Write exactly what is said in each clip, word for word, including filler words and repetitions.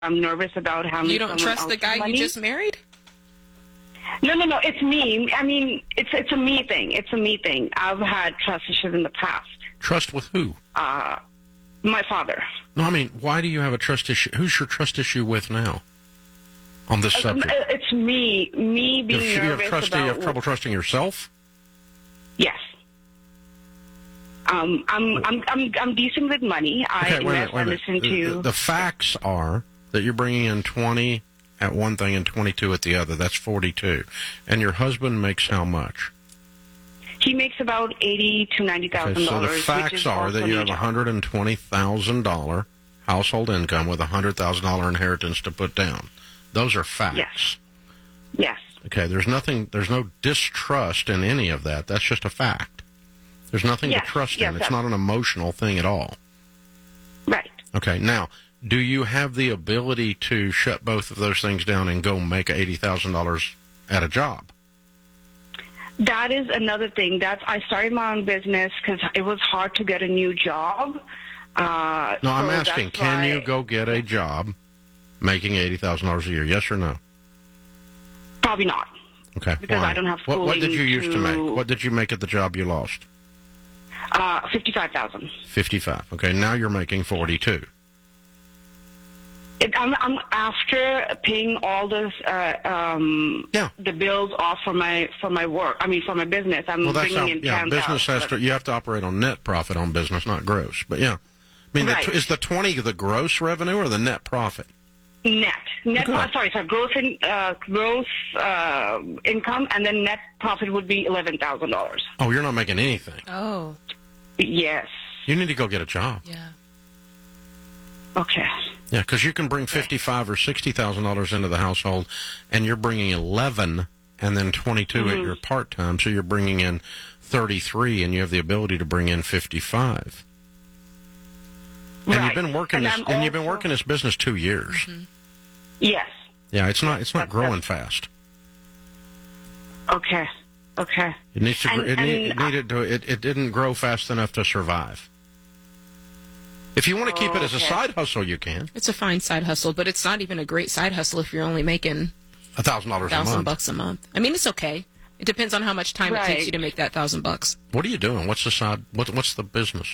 I'm nervous about how You don't trust the guy money. you just married? No, no, no. It's me. I mean, it's it's a me thing. It's a me thing. I've had trust issues in the past. Trust with who? Uh, my father. No, I mean, why do you have a trust issue? Who's your trust issue with now on this subject? Uh, It's me. Me being you, nervous have trust, about... you have trouble trusting yourself? Yes. Um, I'm I'm I'm I'm decent with money. I Okay, wait a minute, invest. wait a I minute. listen to. The, the facts are that you're bringing in twenty at one thing and twenty-two at the other. That's forty-two. And your husband makes how much? He makes about eighty to ninety thousand Okay, so dollars. the which facts is are also that you have a major. hundred and twenty thousand dollar household income with a hundred thousand dollar inheritance to put down. Those are facts. Yes. Yes. Okay, there's nothing. There's no distrust in any of that. That's just a fact. There's nothing Yes, to trust yes, in. It's that's- not an emotional thing at all. Right. Okay, now, do you have the ability to shut both of those things down and go make eighty thousand dollars at a job? That is another thing. That's I started my own business because it was hard to get a new job. Uh, No, I'm so asking, that's can why- you go get a job making eighty thousand dollars a year? Yes or no? Probably not. Okay, Because why? I don't have What, what did you schooling used to to- make? What did you make at the job you lost? Uh, fifty-five thousand. fifty-five. Okay, now you're making forty-two. It, I'm, I'm after paying all this, uh, um, Yeah. the bills off for my for my work. I mean, for my business. I'm Well, that's bringing how, in yeah, ten business has thousand. to, you have to operate on net profit on business, not gross. But yeah. I mean, Right. the, is the twenty the gross revenue or the net profit? Net, net. Okay. Uh, sorry, sorry. Gross in, uh, gross uh, income, and then net profit would be eleven thousand dollars. Oh, you're not making anything. Oh, Yes. You need to go get a job. yeah. Okay. Yeah, because you can bring fifty-five or sixty thousand dollars into the household, and you're bringing eleven, and then twenty-two at Mhm. your part time, so you're bringing in thirty-three, and you have the ability to bring in fifty-five. And Right. you've been working And this, I'm and you've been also- working this business two years. Mm-hmm. Yes. Yeah, it's not, it's not That's- growing that's- fast. Okay. Okay. It needs to, gr- And- it, need, it and, uh, needed to, it, it didn't grow fast enough to survive. If you want to keep it as a Okay. side hustle, you can. It's a fine side hustle, but it's not even a great side hustle if you're only making A thousand dollars a thousand month. bucks a month. I mean, it's okay. It depends on how much time it takes Right. you to make that thousand bucks. What are you doing? What's the side? What, what's the business?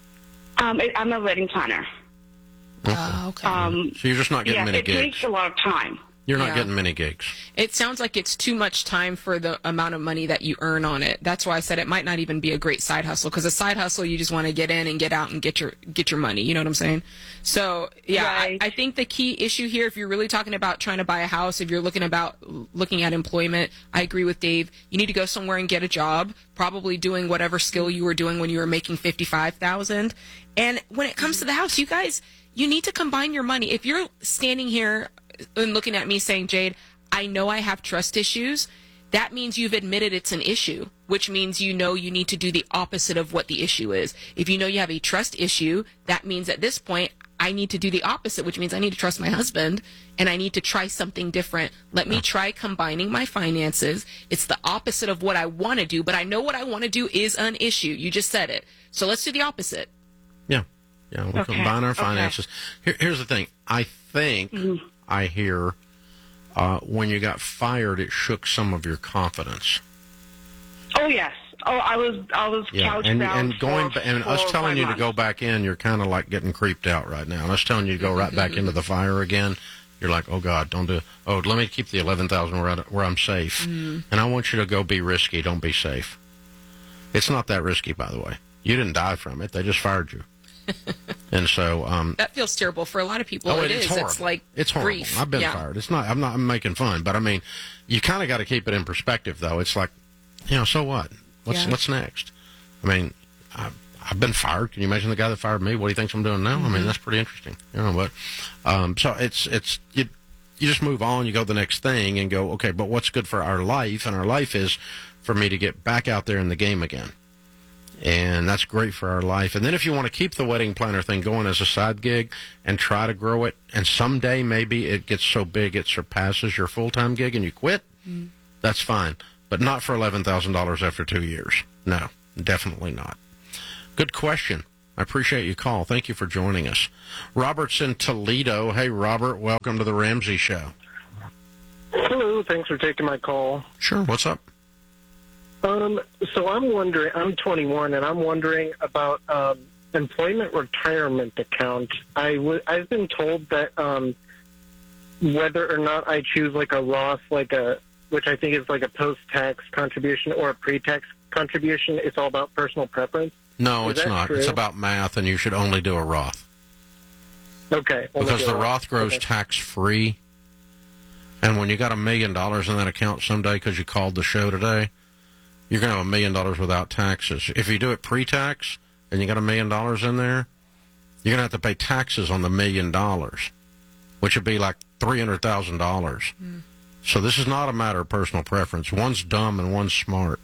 Um, it, I'm a wedding planner. Oh, okay. Um, So you're just not getting yeah, many it gigs. takes a lot of time. You're not Yeah. getting many gigs. It sounds like it's too much time for the amount of money that you earn on it. That's why I said it might not even be a great side hustle, because a side hustle, you just want to get in and get out and get your get your money. You know what I'm saying? So yeah, Right. I, I think the key issue here, if you're really talking about trying to buy a house, if you're looking about looking at employment, I agree with Dave. You need to go somewhere and get a job, probably doing whatever skill you were doing when you were making fifty-five thousand. And when it comes to the house, you guys, you need to combine your money. If you're standing here and looking at me saying, Jade, I know I have trust issues, that means you've admitted it's an issue, which means you know you need to do the opposite of what the issue is. If you know you have a trust issue, that means at this point, I need to do the opposite, which means I need to trust my husband and I need to try something different. Let me try combining my finances. It's the opposite of what I want to do, but I know what I want to do is an issue. You just said it. So let's do the opposite. Yeah. Yeah, we Okay, combine our okay. finances. Here, here's the thing. I think Mm-hmm. I hear uh, when you got fired, it shook some of your confidence. Oh yes. Oh, I was I was Yeah, couch and bound and going for ba- and four us or telling five you to months. go back in, you're kind of like getting creeped out right now. And us telling you to go right back into the fire again, you're like, oh God, don't do it. Oh, let me keep the eleven thousand where I, where I'm safe, Mm-hmm. and I want you to go be risky. Don't be safe. It's not that risky, by the way. You didn't die from it; they just fired you. And so, um, That feels terrible for a lot of people. oh, it it's is. horrible. It's like it's horrible. grief. I've been Yeah. fired. It's not. I'm not I'm making fun, but I mean, you kind of got to keep it in perspective, though. It's like, you know, so what? What's Yeah. what's next? I mean, I've, I've been fired. Can you imagine the guy that fired me? What he thinks I'm doing now? I Mm-hmm. mean, that's pretty interesting. You know, but um, so it's it's you. You just move on. You go to the next thing and go, okay, but what's good for our life? And our life is for me to get back out there in the game again. And that's great for our life. And then if you want to keep the wedding planner thing going as a side gig and try to grow it, and someday maybe it gets so big it surpasses your full-time gig and you quit, mm. that's fine. But not for eleven thousand dollars after two years. No, definitely not. Good question. I appreciate your call. Thank you for joining us. Robert's in Toledo. Hey, Robert, welcome to the Ramsey Show. Hello, thanks for taking my call. Sure, what's up? Um, so I'm wondering, I'm twenty-one, and I'm wondering about um, employment retirement account. I w- I've been told that um, whether or not I choose like a Roth, like a, which I think is like a post-tax contribution or a pre-tax contribution, it's all about personal preference. No, Is it's that not. true? It's about math, and you should only do a Roth. Okay. only Because do the a Roth grows Okay. tax-free, and when you got a million dollars in that account someday because you called the show today, you're going to have a million dollars without taxes. If you do it pre-tax and you got a million dollars in there, you're going to have to pay taxes on the million dollars, which would be like three hundred thousand dollars. Mm. So this is not a matter of personal preference. One's dumb and one's smart.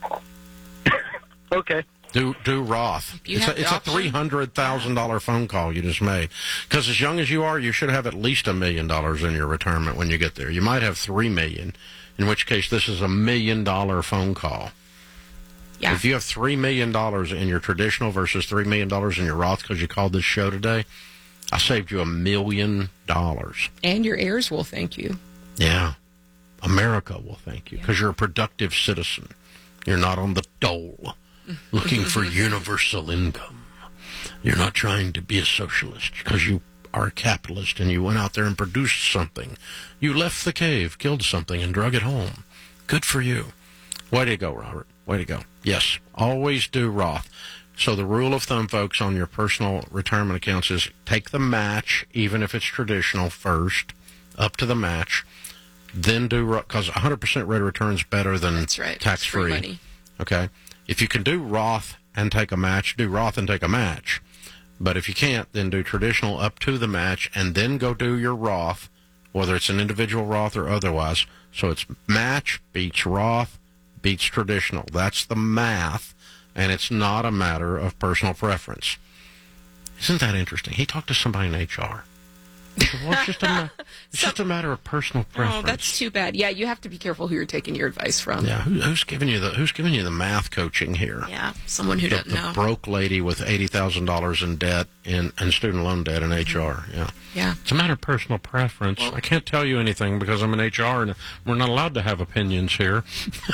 Okay. Do do Roth. You It's have a, the it's a option. three hundred thousand dollar phone call you just made. Because as young as you are, you should have at least a million dollars in your retirement when you get there. You might have three million, in which case this is a million dollar phone call. Yeah. If you have three million dollars in your traditional versus three million dollars in your Roth because you called this show today, I saved you a million dollars. And your heirs will thank you. Yeah. America will thank you because you're a productive citizen. You're not on the dole looking for universal income. You're not trying to be a socialist because you are a capitalist and you went out there and produced something. You left the cave, killed something, and drug it home. Good for you. Way to go, Robert. Way to go. Yes, always do Roth. So the rule of thumb, folks, on your personal retirement accounts is take the match, even if it's traditional, first, up to the match. Then do, because one hundred percent rate of return is better than That's right. It's tax-free. free money. Okay? If you can do Roth and take a match, do Roth and take a match. But if you can't, then do traditional up to the match and then go do your Roth, whether it's an individual Roth or otherwise. So it's match beats Roth beats traditional. That's the math, and it's not a matter of personal preference. Isn't that interesting? He talked to somebody in H R. Well, it's just a, ma- it's just a matter of personal preference. Oh, that's too bad. Yeah, you have to be careful who you're taking your advice from. Yeah, who, who's giving you the who's giving you the math coaching here? Yeah, someone who The, doesn't the know. broke lady with eighty thousand dollars in debt in, and student loan debt in H R. Yeah, Yeah. it's a matter of personal preference. I can't tell you anything because I'm in H R and we're not allowed to have opinions here.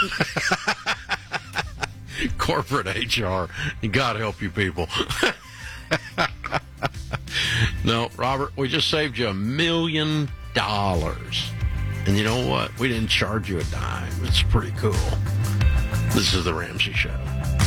Corporate H R, you God help you people. No, Robert, we just saved you a million dollars. And you know what? We didn't charge you a dime. It's pretty cool. This is The Ramsey Show.